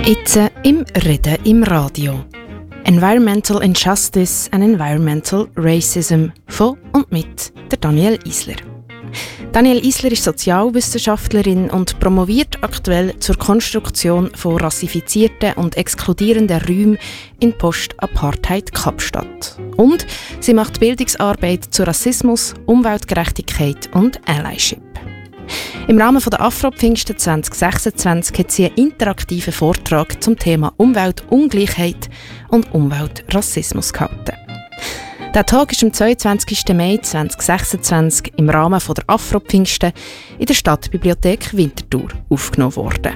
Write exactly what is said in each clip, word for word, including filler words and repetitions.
Jetzt im Reden im Radio. Environmental Injustice and Environmental Racism von und mit der Danielle Eisler. Danielle Eisler ist Sozialwissenschaftlerin und promoviert aktuell zur Konstruktion von rassifizierten und exkludierenden Räumen in Post-Apartheid-Kapstadt. Und sie macht Bildungsarbeit zu Rassismus, Umweltgerechtigkeit und Allyship. Im Rahmen der Afro-Pfingsten zwanzig sechsundzwanzig hat sie einen interaktiven Vortrag zum Thema Umweltungleichheit und Umweltrassismus gehalten. Der Tag ist am zweiundzwanzigsten Mai zweitausendsechsundzwanzig im Rahmen der Afro-Pfingsten in der Stadtbibliothek Winterthur aufgenommen worden.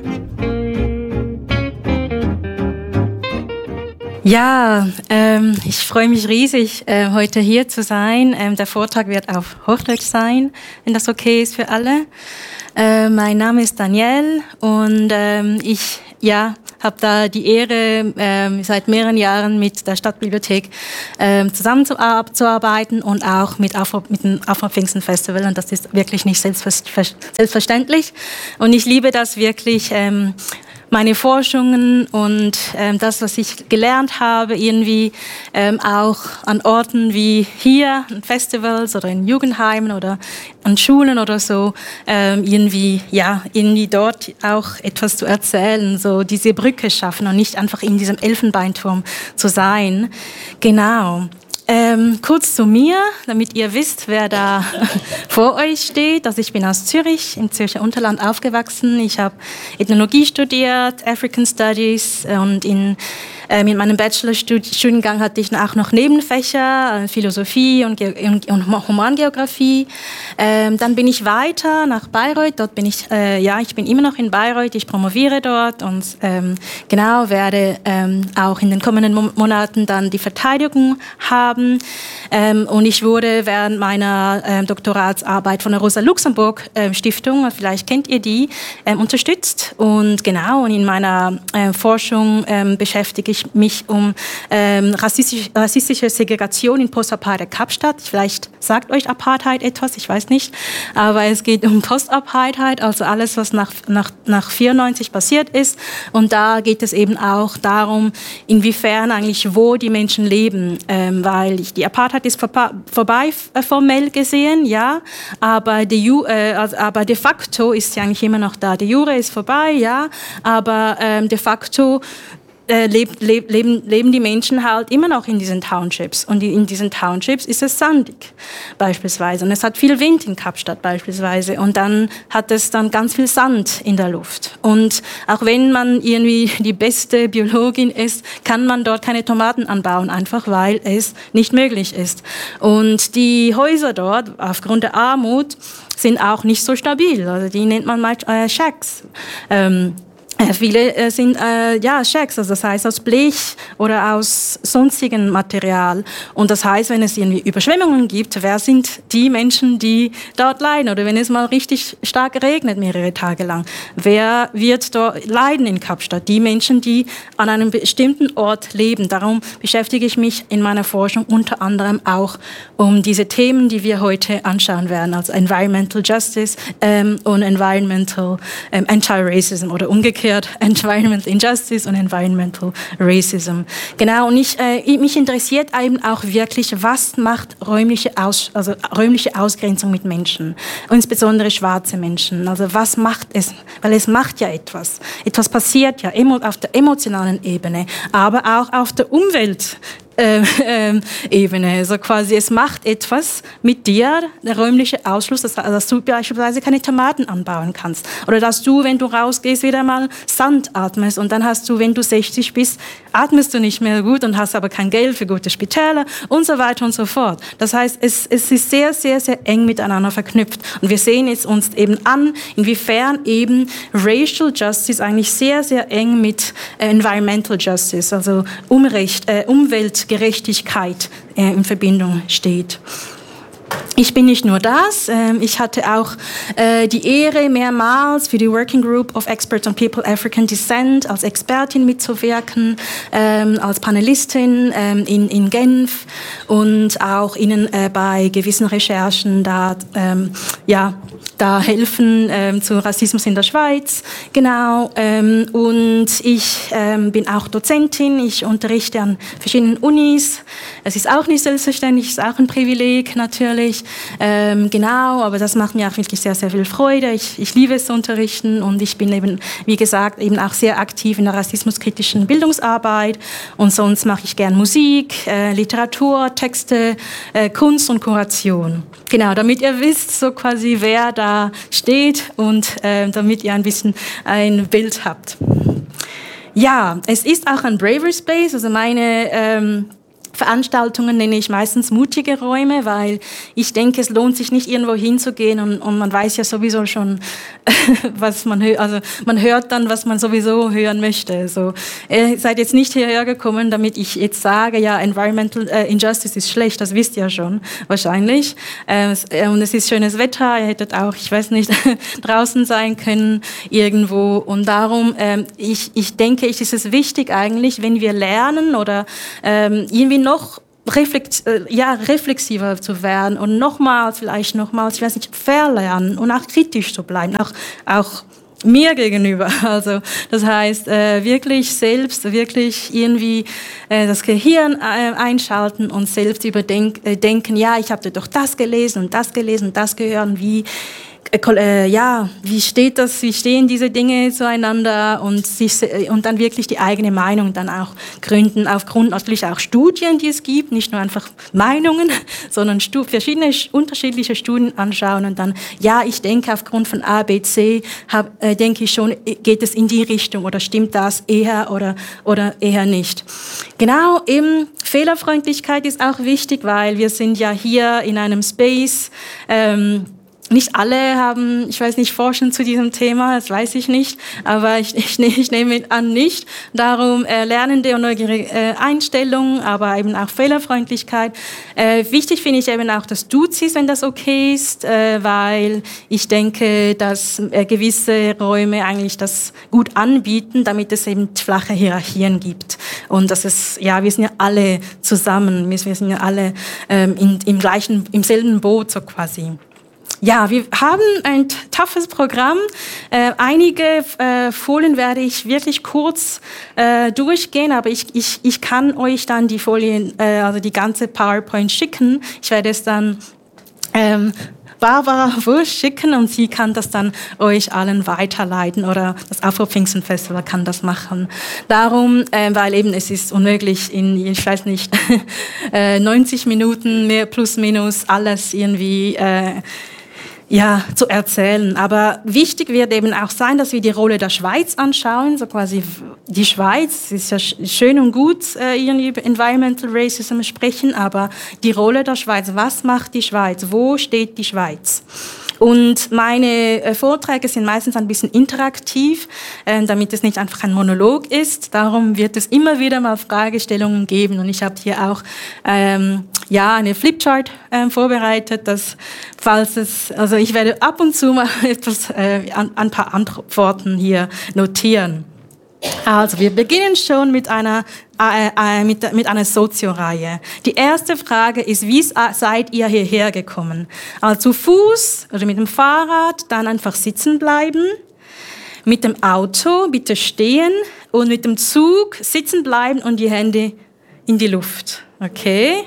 Ja, ähm, ich freue mich riesig, äh, heute hier zu sein. Ähm, der Vortrag wird auf Hochdeutsch sein, wenn das okay ist für alle. Äh, mein Name ist Danielle und ähm, ich ja, habe da die Ehre, ähm, seit mehreren Jahren mit der Stadtbibliothek ähm, zusammenzuarbeiten und auch mit, Afro, mit dem Afro-Pfingsten-Festival. Und das ist wirklich nicht selbstverständlich. Und ich liebe das wirklich, ähm, meine Forschungen und ähm, das, was ich gelernt habe, irgendwie ähm, auch an Orten wie hier, an Festivals oder in Jugendheimen oder an Schulen oder so, ähm, irgendwie, ja, irgendwie dort auch etwas zu erzählen, so diese Brücke schaffen und nicht einfach in diesem Elfenbeinturm zu sein. Genau. Ähm, kurz zu mir, damit ihr wisst, wer da vor euch steht. Also ich bin aus Zürich, im Zürcher Unterland aufgewachsen. Ich habe Ethnologie studiert, African Studies und in äh, mit meinem Bachelorstudiengang hatte ich auch noch Nebenfächer, äh, Philosophie und, Ge- und, und Humangeografie. Ähm, dann bin ich weiter nach Bayreuth. Dort bin ich, äh, ja, ich bin immer noch in Bayreuth. Ich promoviere dort und ähm, genau werde ähm, auch in den kommenden Mo- Monaten dann die Verteidigung haben. Ähm, und ich wurde während meiner ähm, Doktoratsarbeit von der Rosa-Luxemburg-Stiftung, äh, vielleicht kennt ihr die, ähm, unterstützt. Und genau, und in meiner äh, Forschung ähm, beschäftige ich mich um ähm, rassistisch, rassistische Segregation in Post-Apartheid-Kapstadt. Vielleicht sagt euch Apartheid etwas, ich weiß nicht. Aber es geht um Post-Apartheid, also alles, was nach, nach, nach vierundneunzig passiert ist. Und da geht es eben auch darum, inwiefern eigentlich, wo die Menschen leben. Ähm, weil die Apartheid ist vorbei, äh, formell gesehen, ja, aber de, äh, also, aber de facto ist sie eigentlich immer noch da. De jure ist vorbei, ja, aber ähm, de facto Äh, leb, leb, leben, leben die Menschen halt immer noch in diesen Townships. Und in diesen Townships ist es sandig, beispielsweise. Und es hat viel Wind in Kapstadt, beispielsweise. Und dann hat es dann ganz viel Sand in der Luft. Und auch wenn man irgendwie die beste Biologin ist, kann man dort keine Tomaten anbauen, einfach weil es nicht möglich ist. Und die Häuser dort, aufgrund der Armut, sind auch nicht so stabil. Also die nennt man mal äh, Shacks. Ähm, Viele äh, sind äh, ja, Shacks, also das heißt aus Blech oder aus sonstigem Material. Und das heißt, wenn es irgendwie Überschwemmungen gibt, wer sind die Menschen, die dort leiden? Oder wenn es mal richtig stark regnet, mehrere Tage lang, wer wird dort leiden in Kapstadt? Die Menschen, die an einem bestimmten Ort leben. Darum beschäftige ich mich in meiner Forschung unter anderem auch um diese Themen, die wir heute anschauen werden, also Environmental Justice ähm, und Environmental ähm, Anti-Racism oder umgekehrt Environmental Injustice und Environmental Racism. Genau, und ich, äh, mich interessiert eben auch wirklich, was macht räumliche, Aus, also räumliche Ausgrenzung mit Menschen, und insbesondere schwarze Menschen. Also was macht es? Weil es macht ja etwas. Etwas passiert ja auf der emotionalen Ebene, aber auch auf der Umwelt. Äh, äh, Ebene. Also quasi, es macht etwas mit dir, der räumliche Ausschluss, dass, dass du beispielsweise keine Tomaten anbauen kannst. Oder dass du, wenn du rausgehst, wieder mal Sand atmest und dann hast du, wenn du sechzig bist, atmest du nicht mehr gut und hast aber kein Geld für gute Spitäler und so weiter und so fort. Das heißt, es, es ist sehr, sehr, sehr eng miteinander verknüpft. Und wir sehen jetzt uns eben an, inwiefern eben Racial Justice eigentlich sehr, sehr eng mit äh, Environmental Justice, also Umrecht, äh, Umweltgerechtigkeit äh, in Verbindung steht. Ich bin nicht nur das, ich hatte auch die Ehre, mehrmals für die Working Group of Experts on People African Descent als Expertin mitzuwirken, als Panelistin in, in Genf und auch Ihnen bei gewissen Recherchen da ja, da helfen ähm, zu Rassismus in der Schweiz, genau. Ähm, und ich ähm, bin auch Dozentin, ich unterrichte an verschiedenen Unis. Es ist auch nicht selbstverständlich, es ist auch ein Privileg natürlich, ähm, genau, aber das macht mir auch wirklich sehr, sehr viel Freude. Ich, ich liebe es zu unterrichten und ich bin eben, wie gesagt, eben auch sehr aktiv in der rassismuskritischen Bildungsarbeit und sonst mache ich gern Musik, äh, Literatur, Texte, äh, Kunst und Kuration. Genau, damit ihr wisst, so quasi, wer da steht und äh, damit ihr ein bisschen ein Bild habt. Ja, es ist auch ein Bravery Space, also meine ähm, Veranstaltungen nenne ich meistens mutige Räume, weil ich denke, es lohnt sich nicht, irgendwo hinzugehen und, und man weiß ja sowieso schon, was man hört. Also man hört dann, was man sowieso hören möchte. Also, ihr seid jetzt nicht hierher gekommen, damit ich jetzt sage, ja, Environmental äh, Injustice ist schlecht, das wisst ihr ja schon, wahrscheinlich. Äh, und es ist schönes Wetter, ihr hättet auch, ich weiß nicht, draußen sein können, irgendwo. Und darum, äh, ich, ich denke, es ist es wichtig eigentlich, wenn wir lernen oder ähm, irgendwie noch reflekt, äh, ja, reflexiver zu werden und nochmals, vielleicht nochmals, ich weiß nicht, verlernen und auch kritisch zu bleiben, auch, auch mir gegenüber. Also das heißt, äh, wirklich selbst, wirklich irgendwie äh, das Gehirn äh, einschalten und selbst überdenken, äh, denken, ja, ich habe doch das gelesen und das gelesen und das gehört und wie Äh, ja, wie steht das, wie stehen diese Dinge zueinander und, sich, und dann wirklich die eigene Meinung dann auch gründen, aufgrund natürlich auch Studien, die es gibt, nicht nur einfach Meinungen, sondern stu- verschiedene unterschiedliche Studien anschauen und dann, ja, ich denke aufgrund von A, B, C, hab, äh, denke ich schon, geht es in die Richtung oder stimmt das eher oder, oder eher nicht. Genau, eben Fehlerfreundlichkeit ist auch wichtig, weil wir sind ja hier in einem Space, ähm, nicht alle haben, ich weiß nicht, forschen zu diesem Thema, das weiß ich nicht, aber ich, ich, ich nehme an nicht. Darum äh, lernende und neugierige äh, Einstellung, aber eben auch Fehlerfreundlichkeit. Äh, wichtig finde ich eben auch das Duzis, wenn das okay ist, äh, weil ich denke, dass äh, gewisse Räume eigentlich das gut anbieten, damit es eben flache Hierarchien gibt. Und das ist, ja, wir sind ja alle zusammen, wir sind ja alle ähm, in, im gleichen, im selben Boot so quasi. Ja, wir haben ein toughes Programm. Äh, einige äh, Folien werde ich wirklich kurz äh, durchgehen, aber ich, ich, ich kann euch dann die Folien, äh, also die ganze PowerPoint schicken. Ich werde es dann ähm, Barbara Wursch schicken und sie kann das dann euch allen weiterleiten oder das Afro-Pfingsten-Festival kann das machen. Darum, äh, weil eben es ist unmöglich in, ich weiß nicht, äh, neunzig Minuten mehr plus minus alles irgendwie äh, ja, zu erzählen. Aber wichtig wird eben auch sein, dass wir die Rolle der Schweiz anschauen, so quasi die Schweiz, es ist ja schön und gut, äh, irgendwie über Environmental Racism sprechen, aber die Rolle der Schweiz, was macht die Schweiz, wo steht die Schweiz? Und meine äh, Vorträge sind meistens ein bisschen interaktiv, äh, damit es nicht einfach ein Monolog ist. Darum wird es immer wieder mal Fragestellungen geben. Und ich habe hier auch ähm, ja, eine Flipchart äh, vorbereitet, dass falls es, also ich werde ab und zu mal etwas, äh, ein, ein paar Antworten hier notieren. Also, wir beginnen schon mit einer, äh, äh, mit, mit einer Sozio-Reihe. Die erste Frage ist, wie seid ihr hierher gekommen? Also zu Fuß oder mit dem Fahrrad, dann einfach sitzen bleiben. Mit dem Auto bitte stehen und mit dem Zug sitzen bleiben und die Hände in die Luft. Okay?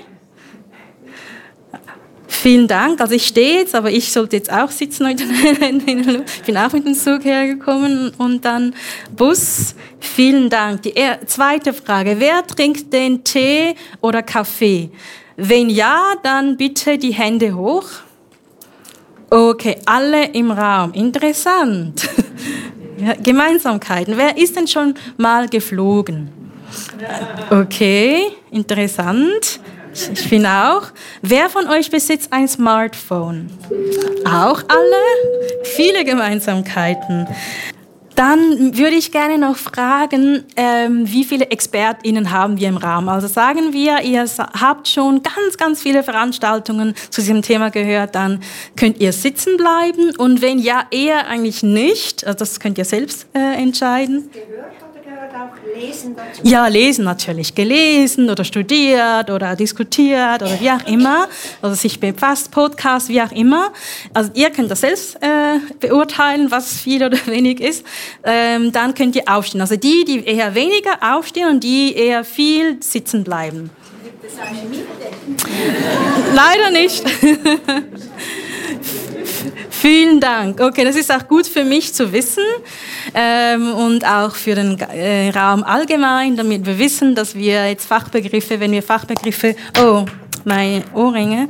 Vielen Dank. Also ich stehe jetzt, aber ich sollte jetzt auch sitzen. Ich bin auch mit dem Zug hergekommen und dann Bus. Vielen Dank. Die zweite Frage. Wer trinkt den Tee oder Kaffee? Wenn ja, dann bitte die Hände hoch. Okay, alle im Raum. Interessant. Ja, Gemeinsamkeiten. Wer ist denn schon mal geflogen? Okay, interessant. Ich bin auch. Wer von euch besitzt ein Smartphone? Auch alle? Viele Gemeinsamkeiten. Dann würde ich gerne noch fragen, ähm, wie viele ExpertInnen haben wir im Raum? Also sagen wir, ihr habt schon ganz, ganz viele Veranstaltungen zu diesem Thema gehört, dann könnt ihr sitzen bleiben. Und wenn ja, eher eigentlich nicht. Also das könnt ihr selbst äh, entscheiden. auch lesen dazu? Ja, lesen natürlich. Gelesen oder studiert oder diskutiert oder wie auch immer. Also sich befasst, Podcast, wie auch immer. Also ihr könnt das selbst äh, beurteilen, was viel oder wenig ist. Ähm, dann könnt ihr aufstehen. Also die, die eher weniger aufstehen und die eher viel sitzen bleiben. Gibt es eine Mitte? Leider nicht. Vielen Dank. Okay, das ist auch gut für mich zu wissen ähm, und auch für den äh, Raum allgemein, damit wir wissen, dass wir jetzt Fachbegriffe, wenn wir Fachbegriffe, oh, meine Ohrringe,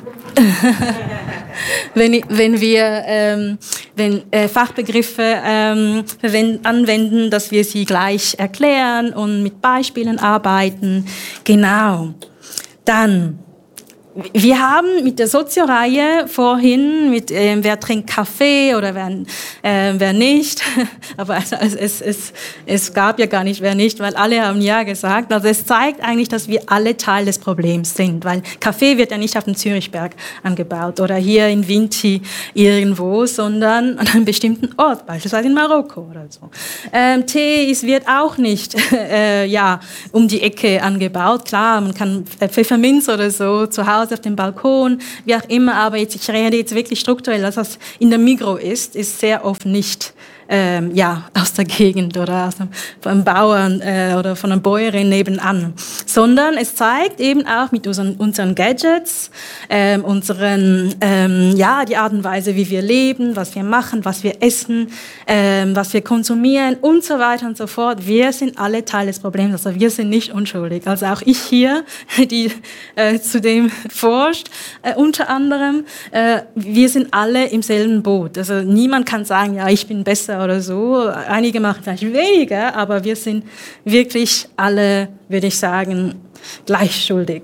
wenn, wenn wir ähm, wenn, äh, Fachbegriffe ähm, verwenden, anwenden, dass wir sie gleich erklären und mit Beispielen arbeiten. Genau. Dann, wir haben mit der Sozio-Reihe vorhin, mit äh, wer trinkt Kaffee oder wer, äh, wer nicht, aber also, es, es, es gab ja gar nicht wer nicht, weil alle haben ja gesagt. Also es zeigt eigentlich, dass wir alle Teil des Problems sind, weil Kaffee wird ja nicht auf dem Zürichberg angebaut oder hier in Vinti irgendwo, sondern an einem bestimmten Ort, beispielsweise in Marokko oder so. Ähm, Tee ist, wird auch nicht äh, ja, um die Ecke angebaut. Klar, man kann Pfefferminz oder so zu Hause auf dem Balkon, wie auch immer, aber jetzt, ich rede jetzt wirklich strukturell, dass das in der Migros ist, ist sehr oft nicht ähm, ja, aus der Gegend oder aus einem, von einem Bauern äh, oder von einer Bäuerin nebenan, sondern es zeigt eben auch mit unseren, unseren Gadgets, ähm, unseren, ähm, ja, die Art und Weise, wie wir leben, was wir machen, was wir essen, ähm, was wir konsumieren und so weiter und so fort. Wir sind alle Teil des Problems, also wir sind nicht unschuldig. Also auch ich hier, die äh, zu dem forscht, äh, unter anderem, äh, wir sind alle im selben Boot. Also niemand kann sagen, ja, ich bin besser oder so. Einige machen vielleicht weniger, aber wir sind wirklich alle, würde ich sagen, gleich schuldig.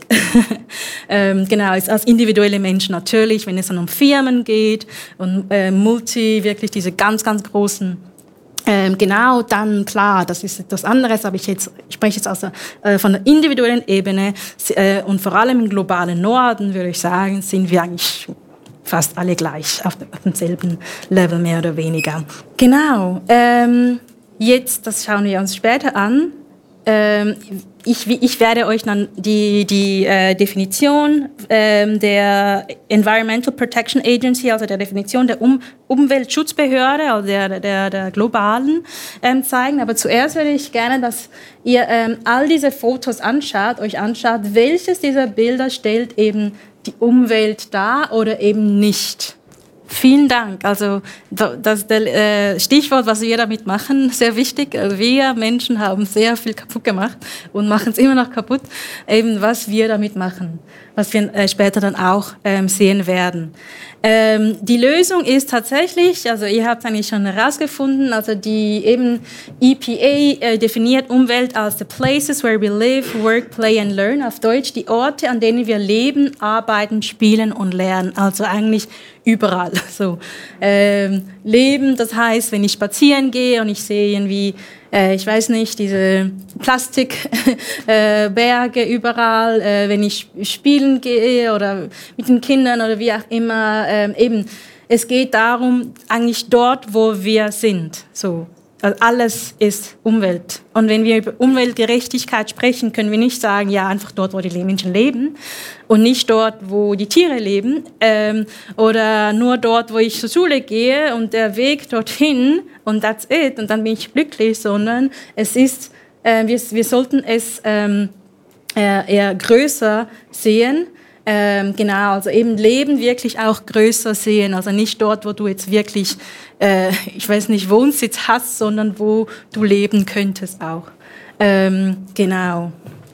ähm, genau, als individuelle Menschen natürlich, wenn es dann um Firmen geht und äh, Multi, wirklich diese ganz, ganz großen Ähm, genau, dann klar, das ist etwas anderes, aber ich, jetzt, ich spreche jetzt aus der, äh, von der individuellen Ebene äh, und vor allem im globalen Norden, würde ich sagen, sind wir eigentlich fast alle gleich auf, auf demselben Level, mehr oder weniger. Genau, ähm, jetzt, das schauen wir uns später an. Ähm, ich, ich werde euch dann die, die äh, Definition ähm, der Environmental Protection Agency, also der Definition der um Umweltschutzbehörde, also der, der, der globalen, ähm, zeigen. Aber zuerst würde ich gerne, dass ihr ähm, all diese Fotos anschaut, euch anschaut, welches dieser Bilder stellt eben die Umwelt dar oder eben nicht. Vielen Dank. Also das ist das äh, Stichwort, was wir damit machen, sehr wichtig. Also wir Menschen haben sehr viel kaputt gemacht und machen es immer noch kaputt, eben was wir damit machen, was wir äh, später dann auch ähm, sehen werden. Ähm, die Lösung ist tatsächlich, also ihr habt es eigentlich schon herausgefunden, also die eben E P A äh, definiert Umwelt als the places where we live, work, play and learn, auf Deutsch die Orte, an denen wir leben, arbeiten, spielen und lernen, also eigentlich überall. So, ähm, leben, das heißt, wenn ich spazieren gehe und ich sehe irgendwie, äh, ich weiß nicht, diese Plastikberge äh, überall, äh, wenn ich spielen gehe oder mit den Kindern oder wie auch immer, äh, eben, es geht darum, eigentlich dort, wo wir sind, so. Also alles ist Umwelt. Und wenn wir über Umweltgerechtigkeit sprechen, können wir nicht sagen, ja, einfach dort, wo die Menschen leben und nicht dort, wo die Tiere leben ähm, oder nur dort, wo ich zur Schule gehe und der Weg dorthin und that's it und dann bin ich glücklich, sondern es ist, äh, wir, wir sollten es ähm, äh, eher größer sehen. Ähm, genau, also eben Leben wirklich auch größer sehen, also nicht dort, wo du jetzt wirklich, äh, ich weiß nicht, Wohnsitz hast, sondern wo du leben könntest auch. Ähm, genau.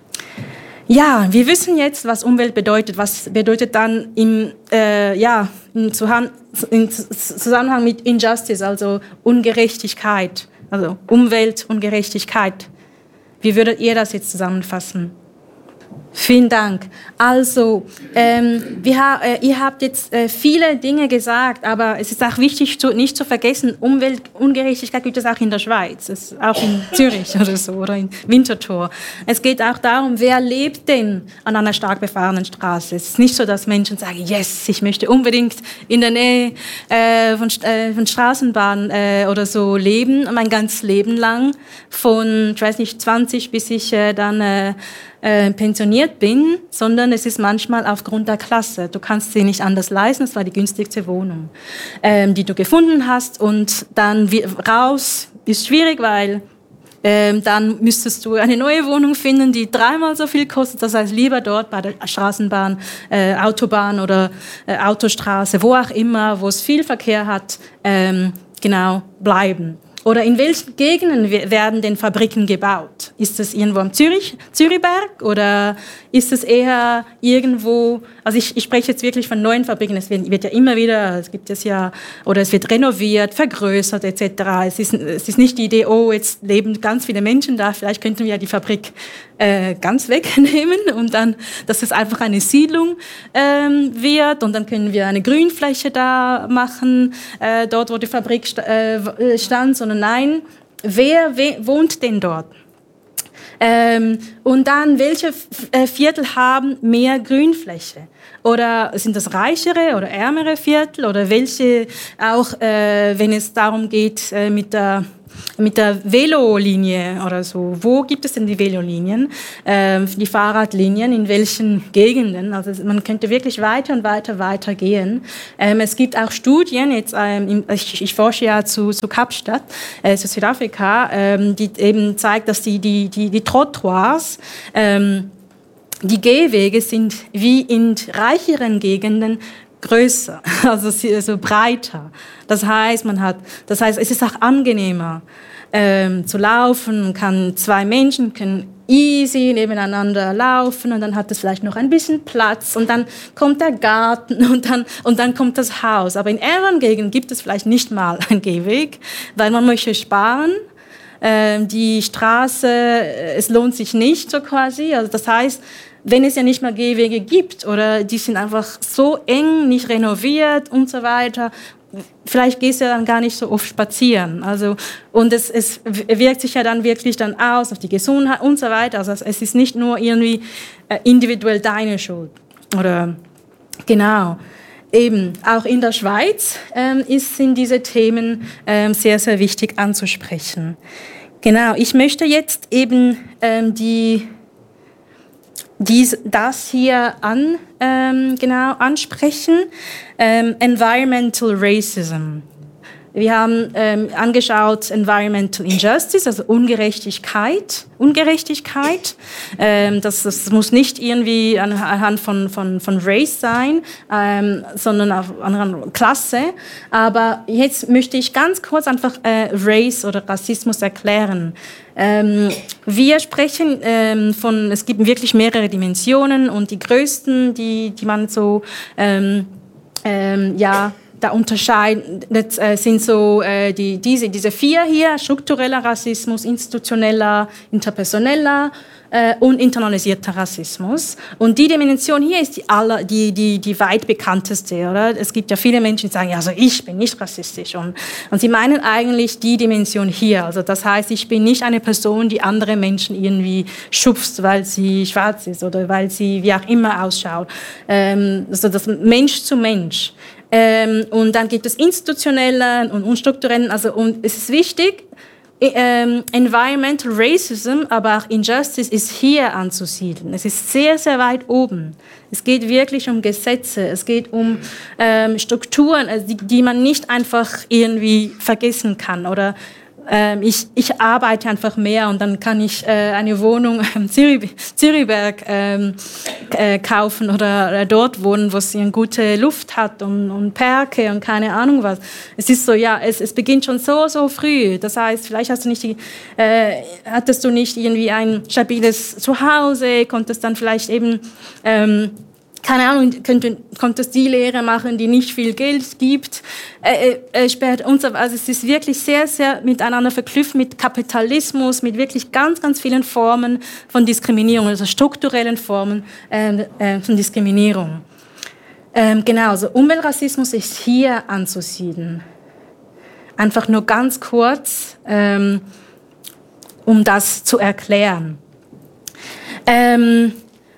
Ja, wir wissen jetzt, was Umwelt bedeutet. Was bedeutet dann im, äh, ja, im Zusammenhang, im Zusammenhang mit Injustice, also Ungerechtigkeit, also Umwelt, Ungerechtigkeit. Wie würdet ihr das jetzt zusammenfassen? Vielen Dank. Also, ähm, wir ha äh, ihr habt jetzt äh, viele Dinge gesagt, aber es ist auch wichtig, zu, nicht zu vergessen, Umweltungerechtigkeit gibt es auch in der Schweiz, es ist auch in Zürich oder so, oder in Winterthur. Es geht auch darum, wer lebt denn an einer stark befahrenen Straße. Es ist nicht so, dass Menschen sagen, yes, ich möchte unbedingt in der Nähe äh, von, äh, von Straßenbahnen äh, oder so leben, mein ganzes Leben lang, von, ich weiß nicht, zwanzig bis ich äh, dann äh, äh, pensioniert bin, sondern es ist manchmal aufgrund der Klasse. Du kannst sie nicht anders leisten, das war die günstigste Wohnung, ähm, die du gefunden hast, und dann raus ist schwierig, weil ähm, dann müsstest du eine neue Wohnung finden, die dreimal so viel kostet. Das heißt, lieber dort bei der Straßenbahn, äh, Autobahn oder äh, Autostraße, wo auch immer, wo es viel Verkehr hat, ähm, genau bleiben. Oder in welchen Gegenden werden denn Fabriken gebaut? Ist es irgendwo am Zürich, Zürichberg oder ist es eher irgendwo, also ich, ich spreche jetzt wirklich von neuen Fabriken, es wird, wird ja immer wieder, es gibt es ja, oder es wird renoviert, vergrößert et cetera. Es ist, es ist nicht die Idee, oh, jetzt leben ganz viele Menschen da, vielleicht könnten wir ja die Fabrik äh, ganz wegnehmen und dann, dass es einfach eine Siedlung ähm, wird und dann können wir eine Grünfläche da machen, äh, dort wo die Fabrik st äh, stand, sondern nein, wer we wohnt denn dort? Ähm, und dann, welche Viertel haben mehr Grünfläche? Oder sind das reichere oder ärmere Viertel? Oder welche auch, äh, wenn es darum geht, äh, mit der mit der Velolinie oder so. Wo gibt es denn die Velolinien, äh, die Fahrradlinien, in welchen Gegenden? Also man könnte wirklich weiter und weiter, weiter gehen. Ähm, es gibt auch Studien, jetzt, ähm, ich, ich forsche ja zu, zu Kapstadt, äh, zu Südafrika, ähm, die eben zeigt, dass die, die, die, die Trottoirs, ähm, die Gehwege sind wie in reicheren Gegenden größer, also so breiter. Das heißt, man hat, das heißt, es ist auch angenehmer ähm, zu laufen. Man kann, zwei Menschen können easy nebeneinander laufen und dann hat es vielleicht noch ein bisschen Platz und dann kommt der Garten und dann, und dann kommt das Haus. Aber in ärmeren Gegenden gibt es vielleicht nicht mal einen Gehweg, weil man möchte sparen. Ähm, die Straße, es lohnt sich nicht so quasi. Also das heißt, wenn es ja nicht mal Gehwege gibt oder die sind einfach so eng, nicht renoviert und so weiter, vielleicht gehst du ja dann gar nicht so oft spazieren. Also, und es, es wirkt sich ja dann wirklich dann aus auf die Gesundheit und so weiter. Also es ist nicht nur irgendwie äh, individuell deine Schuld. Oder genau. Eben, auch in der Schweiz ähm, ist, sind diese Themen ähm, sehr, sehr wichtig anzusprechen. Genau, ich möchte jetzt eben ähm, die dies, das hier an, ähm, genau ansprechen, ähm, Environmental Racism. Wir haben ähm, angeschaut Environmental Injustice, also Ungerechtigkeit. Ungerechtigkeit, ähm, das, das muss nicht irgendwie anhand von, von, von Race sein, ähm, sondern auf, anhand Klasse. Aber jetzt möchte ich ganz kurz einfach äh, Race oder Rassismus erklären. Ähm, wir sprechen ähm, von, es gibt wirklich mehrere Dimensionen und die größten, die, die man so, ähm, ähm, ja, da unterscheidet, äh, sind so äh, die, diese, diese vier hier, struktureller Rassismus, institutioneller, interpersoneller äh, und internalisierter Rassismus. Und die Dimension hier ist die, aller, die, die, die weit bekannteste. Oder? Es gibt ja viele Menschen, die sagen, ja, also ich bin nicht rassistisch. Und, und sie meinen eigentlich die Dimension hier. Also das heißt, ich bin nicht eine Person, die andere Menschen irgendwie schubst, weil sie schwarz ist oder weil sie wie auch immer ausschaut. Ähm, also das Mensch zu Mensch. Ähm, und dann gibt es institutionelle und unstrukturellen, also und es ist wichtig, ähm, Environmental Racism, aber auch Injustice ist hier anzusiedeln. Es ist sehr, sehr weit oben. Es geht wirklich um Gesetze, es geht um ähm, Strukturen, also die, die man nicht einfach irgendwie vergessen kann oder Ähm, ich, ich arbeite einfach mehr und dann kann ich äh, eine Wohnung im Zürich, Zürichberg ähm, äh, kaufen oder äh, dort wohnen, wo es eine gute Luft hat und, und Perke und keine Ahnung was. Es ist so, ja, es, es beginnt schon so, so früh. Das heißt, vielleicht hast du nicht die, äh, hattest du nicht irgendwie ein stabiles Zuhause, konntest dann vielleicht eben ähm, keine Ahnung, könnte, könnte es die Lehre machen, die nicht viel Geld gibt, äh, äh, später und so weiter. Also es ist wirklich sehr, sehr miteinander verknüpft mit Kapitalismus, mit wirklich ganz, ganz vielen Formen von Diskriminierung, also strukturellen Formen äh, äh, von Diskriminierung. Ähm, genau, also Umweltrassismus ist hier anzusiedeln. Einfach nur ganz kurz, ähm, um das zu erklären. Ähm,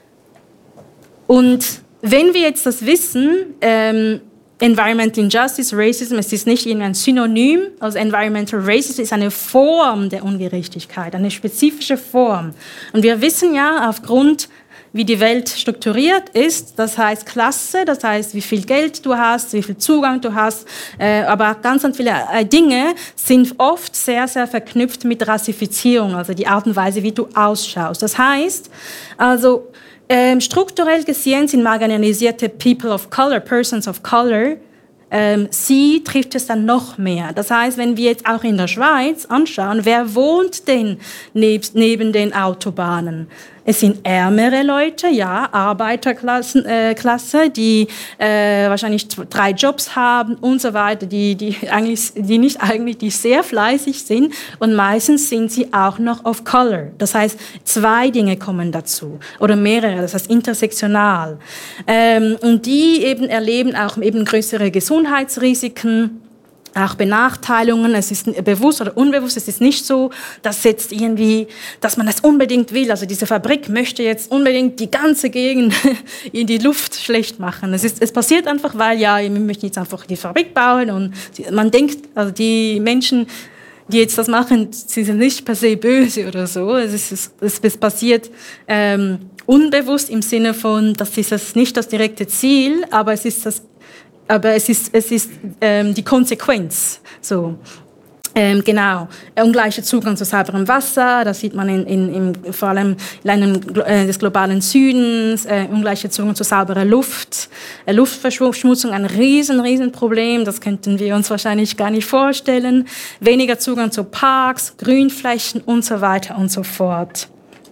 Und wenn wir jetzt das wissen, ähm, Environmental Injustice, Racism, es ist nicht irgendein Synonym, also Environmental Racism ist eine Form der Ungerechtigkeit, eine spezifische Form. Und wir wissen ja aufgrund, wie die Welt strukturiert ist, das heißt Klasse, das heißt, wie viel Geld du hast, wie viel Zugang du hast, äh, aber ganz, ganz viele äh, Dinge sind oft sehr, sehr verknüpft mit Rassifizierung, also die Art und Weise, wie du ausschaust. Das heißt, also Ähm, strukturell gesehen sind marginalisierte People of Color, Persons of Color, ähm, sie trifft es dann noch mehr. Das heißt, wenn wir jetzt auch in der Schweiz anschauen, wer wohnt denn neb- neben den Autobahnen? Es sind ärmere Leute, ja, Arbeiterklasse, äh, Klasse, die äh, wahrscheinlich drei Jobs haben und so weiter, die, die, eigentlich, die nicht eigentlich, die sehr fleißig sind und meistens sind sie auch noch of Color. Das heißt, zwei Dinge kommen dazu oder mehrere, das heißt intersektional. Ähm, und die eben erleben auch eben größere Gesundheitsrisiken, auch Benachteiligungen, es ist bewusst oder unbewusst, es ist nicht so, dass jetzt irgendwie, dass man das unbedingt will, also diese Fabrik möchte jetzt unbedingt die ganze Gegend in die Luft schlecht machen. Es ist, es passiert einfach, weil ja, wir möchten jetzt einfach die Fabrik bauen und man denkt, also die Menschen, die jetzt das machen, sie sind nicht per se böse oder so, es ist, es, es passiert ähm, unbewusst im Sinne von, das ist das nicht das direkte Ziel, aber es ist das Aber es ist, es ist ähm, die Konsequenz. So. Ähm, genau. Ungleicher Zugang zu sauberem Wasser, das sieht man in, in, in, vor allem in Ländern äh, des globalen Südens, äh, ungleicher Zugang zu sauberer Luft, äh, Luftverschmutzung, ein riesen, riesen Problem, das könnten wir uns wahrscheinlich gar nicht vorstellen, weniger Zugang zu Parks, Grünflächen und so weiter und so fort.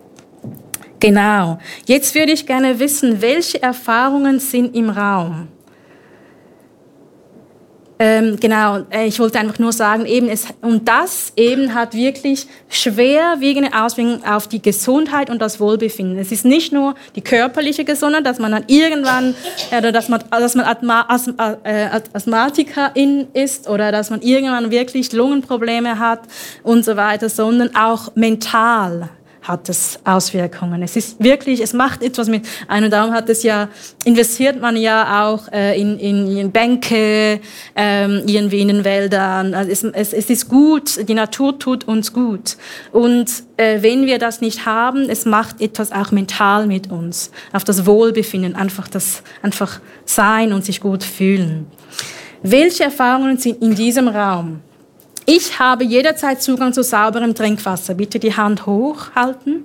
Genau. Jetzt würde ich gerne wissen, welche Erfahrungen sind im Raum? Ähm, genau, ich wollte einfach nur sagen, eben es, und das eben hat wirklich schwerwiegende Auswirkungen auf die Gesundheit und das Wohlbefinden. Es ist nicht nur die körperliche Gesundheit, dass man dann irgendwann, oder dass man, dass man Asthma, Asthma, äh, Asthmatikerin ist oder dass man irgendwann wirklich Lungenprobleme hat und so weiter, sondern auch mental hat es Auswirkungen. Es ist wirklich, es macht etwas mit einem, und darum hat es ja, investiert man ja auch äh, in, in, in Bänke, ähm, irgendwie in den Wäldern. Also es, es, es ist gut, die Natur tut uns gut. Und äh, wenn wir das nicht haben, es macht etwas auch mental mit uns, auf das Wohlbefinden, einfach das, einfach sein und sich gut fühlen. Welche Erfahrungen sind in diesem Raum? Ich habe jederzeit Zugang zu sauberem Trinkwasser. Bitte die Hand hochhalten.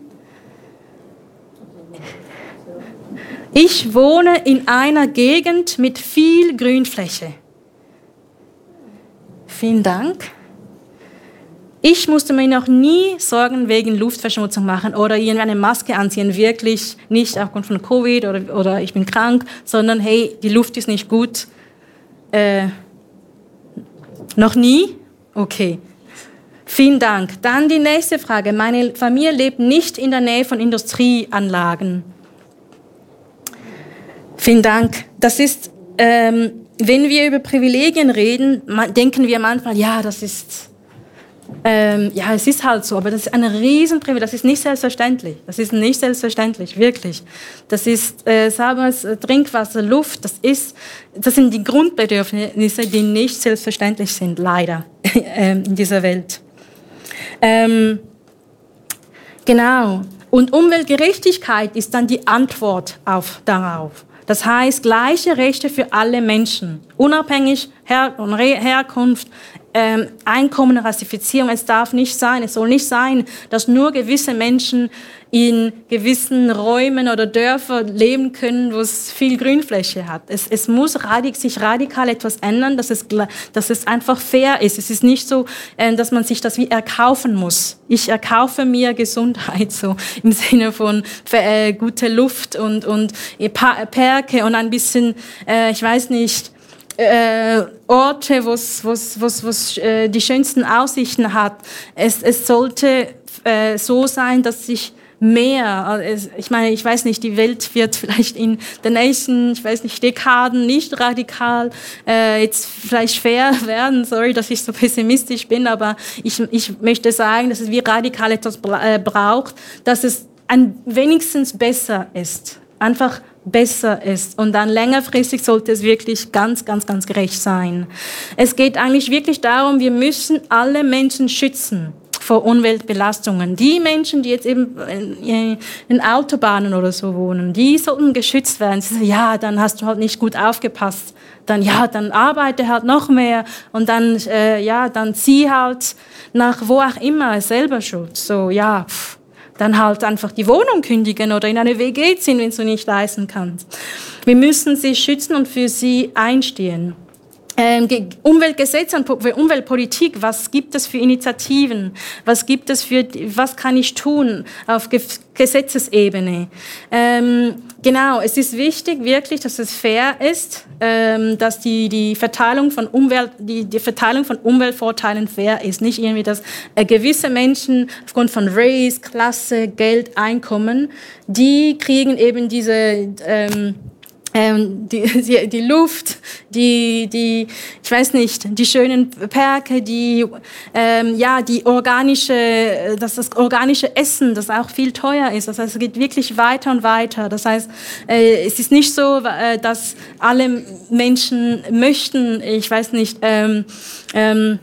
Ich wohne in einer Gegend mit viel Grünfläche. Vielen Dank. Ich musste mir noch nie Sorgen wegen Luftverschmutzung machen oder irgendeine Maske anziehen. Wirklich nicht aufgrund von Covid oder, oder ich bin krank, sondern hey, die Luft ist nicht gut. Äh, noch nie? Okay, vielen Dank. Dann die nächste Frage. Meine Familie lebt nicht in der Nähe von Industrieanlagen. Vielen Dank. Das ist, ähm, wenn wir über Privilegien reden, denken wir manchmal, ja, das ist, ähm, ja, es ist halt so, aber das ist ein Riesenprivileg, das ist nicht selbstverständlich. Das ist nicht selbstverständlich, wirklich. Das ist äh, sauberes Trinkwasser, Luft, das ist, das sind die Grundbedürfnisse, die nicht selbstverständlich sind, leider, in dieser Welt. Ähm, genau. Und Umweltgerechtigkeit ist dann die Antwort auf, darauf. Das heißt, gleiche Rechte für alle Menschen, unabhängig Her- und Re- Herkunft, ähm, Einkommen, Rassifizierung. Es darf nicht sein, es soll nicht sein, dass nur gewisse Menschen in gewissen Räumen oder Dörfern leben können, wo es viel Grünfläche hat. Es, es muss radik, sich radikal etwas ändern, dass es, dass es einfach fair ist. Es ist nicht so, äh, dass man sich das wie erkaufen muss. Ich erkaufe mir Gesundheit, so im Sinne von äh, gute Luft und, und Perke und ein bisschen, äh, ich weiß nicht, Äh, Orte, wo es äh, die schönsten Aussichten hat. Es, es sollte äh, so sein, dass sich mehr, ich meine, ich weiß nicht, die Welt wird vielleicht in den nächsten, ich weiß nicht, Dekaden nicht radikal äh, jetzt vielleicht fair werden. Sorry, dass ich so pessimistisch bin, aber ich, ich möchte sagen, dass es wie radikal etwas bra- äh, braucht, dass es ein, wenigstens besser ist. Einfach besser ist. Und dann längerfristig sollte es wirklich ganz, ganz, ganz gerecht sein. Es geht eigentlich wirklich darum, wir müssen alle Menschen schützen vor Umweltbelastungen. Die Menschen, die jetzt eben in, in Autobahnen oder so wohnen, die sollten geschützt werden. Sie sagen, ja, dann hast du halt nicht gut aufgepasst. Dann, ja, dann arbeite halt noch mehr und dann, äh, ja, dann zieh halt nach wo auch immer, selber schuld. So, ja, pff. Dann halt einfach die Wohnung kündigen oder in eine W G ziehen, wenn du nicht leisten kannst. Wir müssen sie schützen und für sie einstehen. Ähm, Umweltgesetze und für Umweltpolitik, was gibt es für Initiativen? Was gibt es für, was kann ich tun auf Ge- Gesetzesebene? Ähm, genau, es ist wichtig wirklich, dass es fair ist, ähm, dass die, die Verteilung von Umwelt, die, die Verteilung von Umweltvorteilen fair ist. Nicht irgendwie, dass äh, gewisse Menschen aufgrund von Race, Klasse, Geld, Einkommen, die kriegen eben diese, ähm, Ähm, die, die, die Luft, die, die, ich weiß nicht, die schönen Perke, die, ähm, ja, die organische, das, das organische Essen, das auch viel teuer ist. Das heißt, es geht wirklich weiter und weiter. Das heißt, äh, es ist nicht so, äh, dass alle Menschen möchten, ich weiß nicht, ähm, ähm,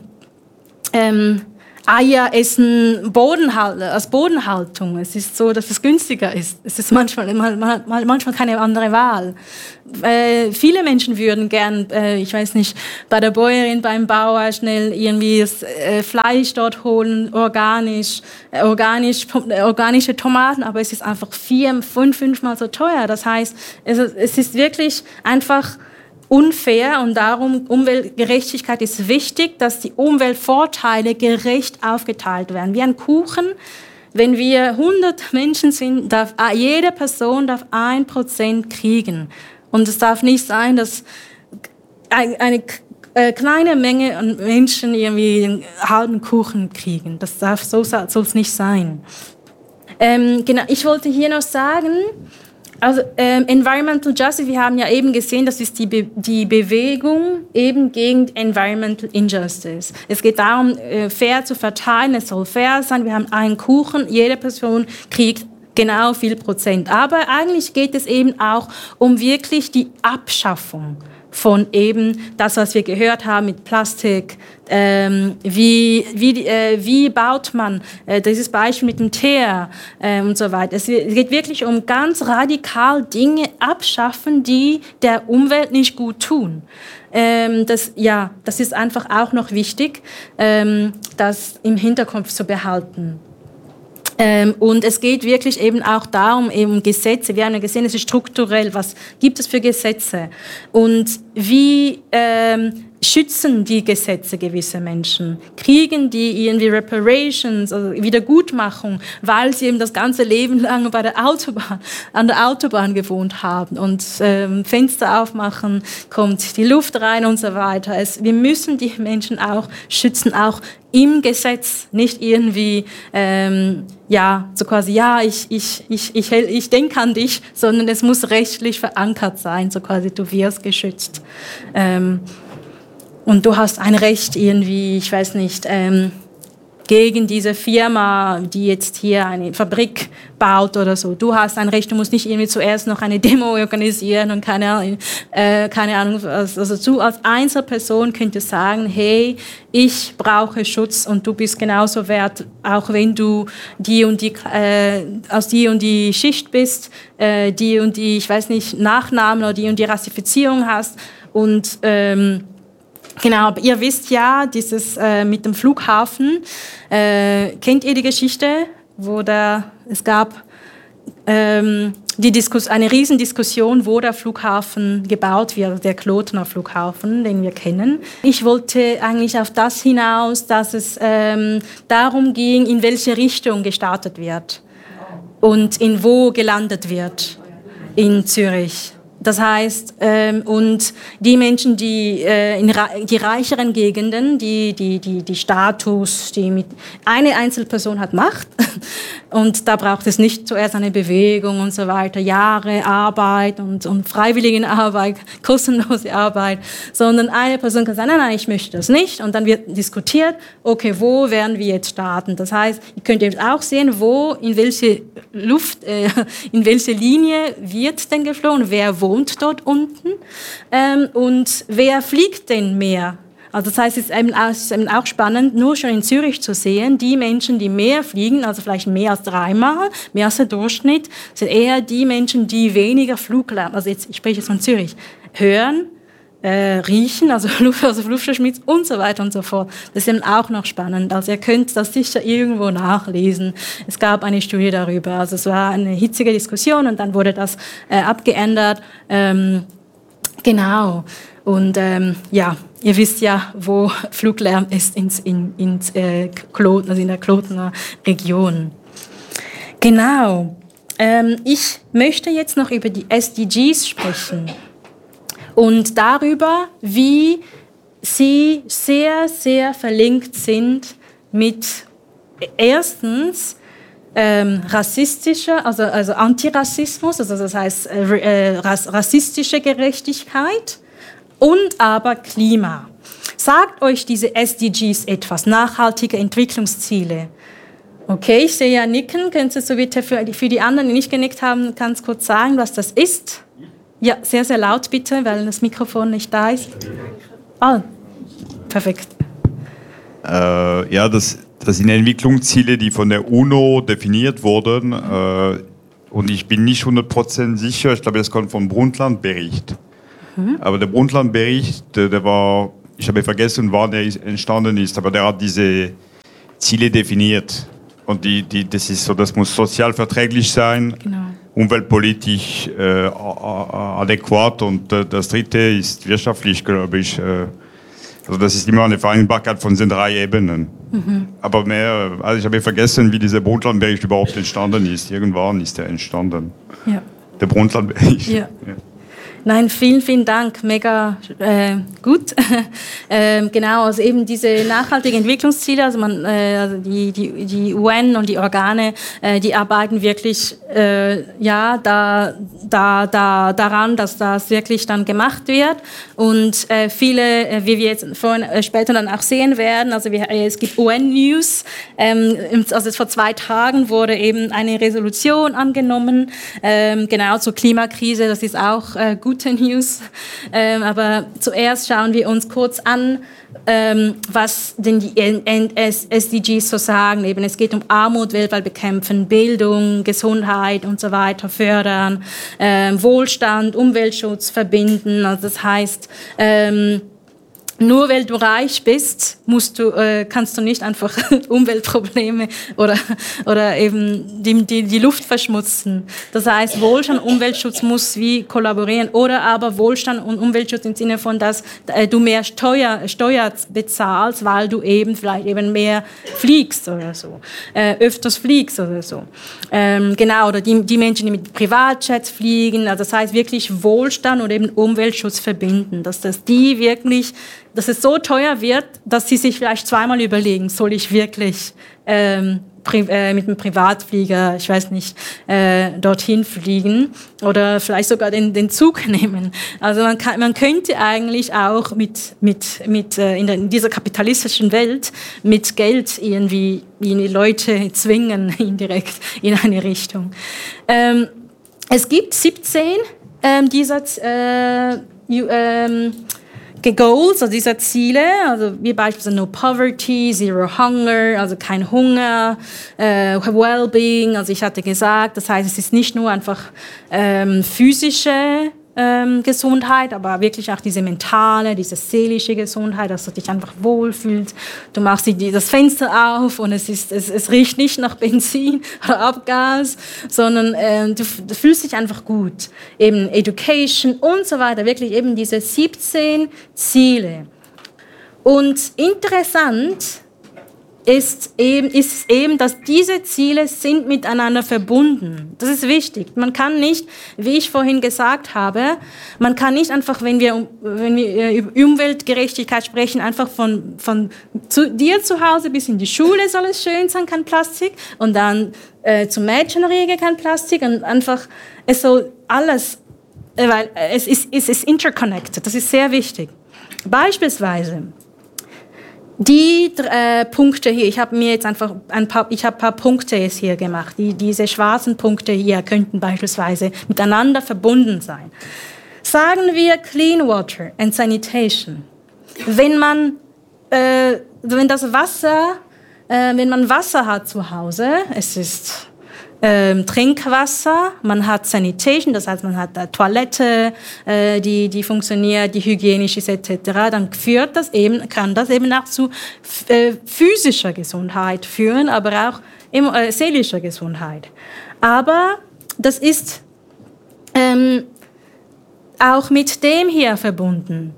ähm, Eier essen Bodenhalt, als Bodenhaltung. Es ist so, dass es günstiger ist. Es ist manchmal, man, man, manchmal keine andere Wahl. Äh, viele Menschen würden gern, äh, ich weiß nicht, bei der Bäuerin, beim Bauer schnell irgendwie das äh, Fleisch dort holen, organisch, äh, organisch, äh, organische Tomaten, aber es ist einfach vier, fünf, fünfmal so teuer. Das heißt, es, es ist wirklich einfach unfair und darum Umweltgerechtigkeit ist wichtig, dass die Umweltvorteile gerecht aufgeteilt werden. Wie ein Kuchen, wenn wir hundert Menschen sind, darf jede Person darf ein Prozent kriegen. Und es darf nicht sein, dass eine kleine Menge an Menschen irgendwie einen halben Kuchen kriegen. Das darf, so soll es nicht sein. Ähm, genau, ich wollte hier noch sagen, also ähm, Environmental Justice, wir haben ja eben gesehen, das ist die, Be- die Bewegung eben gegen Environmental Injustice. Es geht darum, äh, fair zu verteilen, es soll fair sein, wir haben einen Kuchen, jede Person kriegt genau viel Prozent. Aber eigentlich geht es eben auch um wirklich die Abschaffung von eben das, was wir gehört haben mit Plastik. Ähm, wie, wie, äh, wie baut man äh, dieses Beispiel mit dem Teer äh, und so weiter. Es geht wirklich um ganz radikal Dinge abschaffen, die der Umwelt nicht gut tun. Ähm, das, ja, das ist einfach auch noch wichtig, ähm, das im Hinterkopf zu behalten. Ähm, und es geht wirklich eben auch darum, eben Gesetze. Wir haben ja gesehen, es ist strukturell. Was gibt es für Gesetze? Und wie ähm, schützen die Gesetze gewisse Menschen? Kriegen die irgendwie Reparations, also Wiedergutmachung, weil sie eben das ganze Leben lang bei der Autobahn, an der Autobahn gewohnt haben und ähm, Fenster aufmachen, kommt die Luft rein und so weiter. Es, wir müssen die Menschen auch schützen, auch im Gesetz, nicht irgendwie, ähm, ja, so quasi, ja, ich, ich, ich, ich, ich denke an dich, sondern es muss rechtlich verankert sein, so quasi, du wirst geschützt. Ähm, und du hast ein Recht irgendwie, ich weiß nicht, ähm, gegen diese Firma, die jetzt hier eine Fabrik baut oder so. Du hast ein Recht, du musst nicht irgendwie zuerst noch eine Demo organisieren und keine Ahnung, äh, keine Ahnung, also du als Einzelperson könntest sagen, hey, ich brauche Schutz und du bist genauso wert, auch wenn du die und die, äh, aus die und die Schicht bist, äh, die und die, ich weiß nicht, Nachnamen oder die und die Rassifizierung hast und, ähm, Genau, aber ihr wisst ja, dieses äh, mit dem Flughafen, äh, kennt ihr die Geschichte, wo da, es gab ähm, die Diskus- eine Riesendiskussion, wo der Flughafen gebaut wird, der Klotener Flughafen, den wir kennen. Ich wollte eigentlich auf das hinaus, dass es ähm, darum ging, in welche Richtung gestartet wird und in wo gelandet wird in Zürich. Das heißt, ähm, und die Menschen, die äh, in ra- die reicheren Gegenden, die, die, die, die Status, die mit eine Einzelperson hat Macht, und da braucht es nicht zuerst eine Bewegung und so weiter, Jahre Arbeit und, und Freiwilligenarbeit, kostenlose Arbeit, sondern eine Person kann sagen, nein, nein, ich möchte das nicht, und dann wird diskutiert, okay, wo werden wir jetzt starten? Das heißt, ihr könnt jetzt auch sehen, wo, in welche Luft, äh, in welche Linie wird denn geflogen, wer wohnt dort unten ähm, und wer fliegt denn mehr? Also das heißt, es ist, eben auch, es ist eben auch spannend, nur schon in Zürich zu sehen, die Menschen, die mehr fliegen, also vielleicht mehr als dreimal, mehr als der Durchschnitt, sind eher die Menschen, die weniger Fluglärm, also jetzt, ich spreche jetzt von Zürich, hören, äh, riechen, also, also Luftverschmutz und so weiter und so fort. Das ist eben auch noch spannend. Also ihr könnt das sicher irgendwo nachlesen. Es gab eine Studie darüber. Also es war eine hitzige Diskussion und dann wurde das äh, abgeändert. Ähm, genau. Und ähm, ja, ihr wisst ja, wo Fluglärm ist ins, in, ins, äh, Kloten, also in der Klotener Region. Genau. Ähm, ich möchte jetzt noch über die S D Gs sprechen und darüber, wie sie sehr, sehr verlinkt sind mit erstens ähm, rassistischer, also, also Antirassismus, also das heißt äh, rass, rassistische Gerechtigkeit, und aber Klima. Sagt euch diese S D Gs etwas, nachhaltige Entwicklungsziele? Okay, ich sehe ja nicken. Könntest du so bitte für die, für die anderen, die nicht genickt haben, ganz kurz sagen, was das ist? Ja, sehr, sehr laut bitte, weil das Mikrofon nicht da ist. Ah, perfekt. Äh, ja, das, das sind Entwicklungsziele, die von der UNO definiert wurden. Äh, und ich bin nicht hundert Prozent sicher, ich glaube, das kommt vom Brundtland-Bericht. Aber der Brundtland-Bericht, der, der war, ich habe vergessen, wann der entstanden ist, aber der hat diese Ziele definiert. Und die, die, das ist so, das muss sozial verträglich sein, genau. Umweltpolitisch äh, adäquat, und äh, das dritte ist wirtschaftlich, glaube ich. Äh, also das ist immer eine Vereinbarkeit von den drei Ebenen. Mhm. Aber mehr, also ich habe vergessen, wie dieser Brundtland-Bericht überhaupt entstanden ist. Irgendwann ist er entstanden. Ja. Der Brundtland-Bericht. Ja. Ja. Nein, vielen, vielen Dank, mega äh, gut. ähm, genau, also eben diese nachhaltigen Entwicklungsziele, also, man, äh, also die, die, die U N und die Organe, äh, die arbeiten wirklich äh, ja, da, da, da, daran, dass das wirklich dann gemacht wird. Und äh, viele, äh, wie wir jetzt vorhin, äh, später dann auch sehen werden, also wir, äh, es gibt U N-News, ähm, also vor zwei Tagen wurde eben eine Resolution angenommen, ähm, genau zur Klimakrise, das ist auch äh, gut. Gute News. Ähm, aber zuerst schauen wir uns kurz an, ähm, was denn die S D Gs so sagen. Eben, es geht um Armut weltweit bekämpfen, Bildung, Gesundheit und so weiter fördern, ähm, Wohlstand, Umweltschutz verbinden. Also das heißt, ähm, nur weil du reich bist, musst du, äh, kannst du nicht einfach Umweltprobleme oder, oder eben die, die, die Luft verschmutzen. Das heißt, Wohlstand und Umweltschutz muss wie kollaborieren, oder aber Wohlstand und Umweltschutz im Sinne von, dass äh, du mehr Steuer, Steuer bezahlst, weil du eben vielleicht eben mehr fliegst oder so, äh, öfters fliegst oder so. Ähm, genau, oder die, die Menschen, die mit Privatjets fliegen, also das heißt wirklich Wohlstand und eben Umweltschutz verbinden, dass das die wirklich, dass es so teuer wird, dass sie sich vielleicht zweimal überlegen, soll ich wirklich ähm, pri- äh, mit einem Privatflieger, ich weiß nicht, äh, dorthin fliegen oder vielleicht sogar den, den Zug nehmen. Also man, kann, man könnte eigentlich auch mit, mit, mit, äh, in, der, in dieser kapitalistischen Welt mit Geld irgendwie die Leute zwingen, indirekt in eine Richtung. Ähm, es gibt siebzehn ähm, dieser äh, ähm, Goals, also dieser Ziele, also wie beispielsweise No Poverty, Zero Hunger, also kein Hunger, äh, Wellbeing, also ich hatte gesagt, das heißt, es ist nicht nur einfach ähm, physische ähm, Gesundheit, aber wirklich auch diese mentale, diese seelische Gesundheit, dass du dich einfach wohlfühlst. Du machst die, das Fenster auf und es, ist, es, es riecht nicht nach Benzin oder Abgas, sondern äh, du, du fühlst dich einfach gut. Eben Education und so weiter, wirklich eben diese siebzehn Ziele. Und interessant ist eben, ist eben, dass diese Ziele sind miteinander verbunden. Das ist wichtig. Man kann nicht, wie ich vorhin gesagt habe, man kann nicht einfach, wenn wir, wenn wir über Umweltgerechtigkeit sprechen, einfach von, von zu, dir zu Hause bis in die Schule soll es schön sein, kein Plastik, und dann äh, zum Mädchenriege kein Plastik, und einfach, es soll alles, äh, weil es ist, es ist interconnected, das ist sehr wichtig. Beispielsweise, die äh, Punkte hier, ich habe mir jetzt einfach ein paar, ich habe ein paar Punkte jetzt hier gemacht. Die, diese schwarzen Punkte hier könnten beispielsweise miteinander verbunden sein. Sagen wir Clean Water and Sanitation. Wenn man, äh, wenn das Wasser, äh, wenn man Wasser hat zu Hause, es ist Ähm, Trinkwasser, man hat Sanitation, das heißt, man hat eine Toilette, äh, die, die funktioniert, die hygienisch ist et cetera, dann führt das eben, kann das eben auch zu äh, physischer Gesundheit führen, aber auch äh, seelischer Gesundheit. Aber das ist ähm, auch mit dem hier verbunden.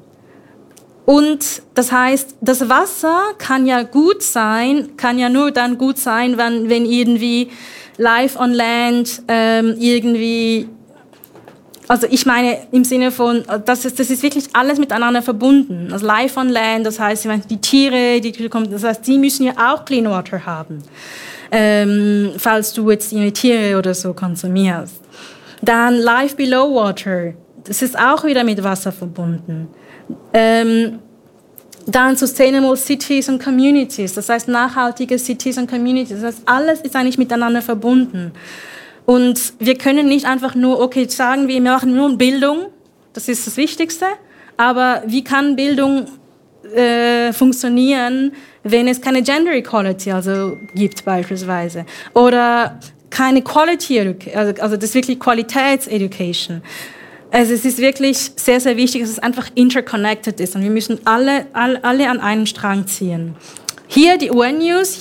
Und das heißt, das Wasser kann ja gut sein, kann ja nur dann gut sein, wenn, wenn irgendwie Life on Land ähm, irgendwie, also ich meine im Sinne von, das ist, das ist wirklich alles miteinander verbunden. Also Life on Land, das heißt, die Tiere, die kommen, das heißt, die müssen ja auch Clean Water haben, ähm, falls du jetzt die Tiere oder so konsumierst. Dann Life Below Water, das ist auch wieder mit Wasser verbunden. Ähm, Dann Sustainable Cities and Communities, das heißt nachhaltige Cities and Communities, das heißt alles ist eigentlich miteinander verbunden. Und wir können nicht einfach nur, okay, sagen wir, wir machen nur Bildung, das ist das Wichtigste, aber wie kann Bildung äh, funktionieren, wenn es keine Gender Equality also gibt beispielsweise oder keine Quality, also, also das ist wirklich Qualitätseducation. Also es ist wirklich sehr, sehr wichtig, dass es einfach interconnected ist und wir müssen alle, alle, alle an einen Strang ziehen. Hier die U N News.